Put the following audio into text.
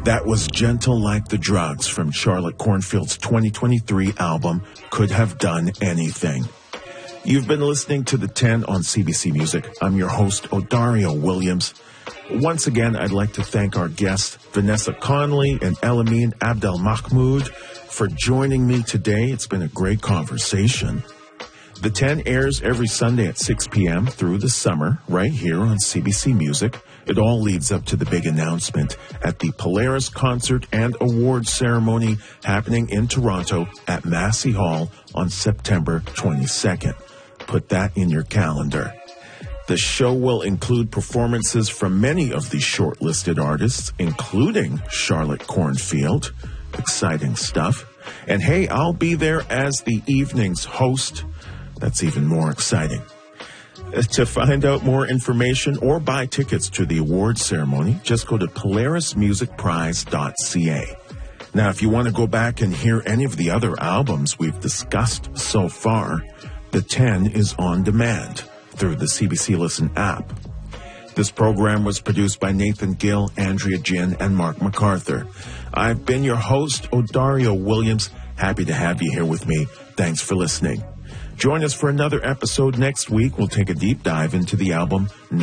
That was Gentle Like the Drugs from Charlotte Cornfield's 2023 album, Could Have Done Anything. You've been listening to The 10 on CBC Music. I'm your host, Odario Williams. Once again, I'd like to thank our guests, Vanessa Connolly and Elamine Abdel Mahmoud, for joining me today. It's been a great conversation. The 10 airs every Sunday at 6 p.m. through the summer, right here on CBC Music. It all leads up to the big announcement at the Polaris Concert and Awards Ceremony happening in Toronto at Massey Hall on September 22nd. Put that in your calendar. The show will include performances from many of the shortlisted artists, including Charlotte Cornfield. Exciting stuff. And hey, I'll be there as the evening's host. That's even more exciting. To find out more information or buy tickets to the awards ceremony, just go to polarismusicprize.ca. Now, if you want to go back and hear any of the other albums we've discussed so far, The 10 is on demand through the CBC Listen app. This program was produced by Nathan Gill, Andrea Jin, and Mark MacArthur. I've been your host, Odario Williams. Happy to have you here with me. Thanks for listening. Join us for another episode next week. We'll take a deep dive into the album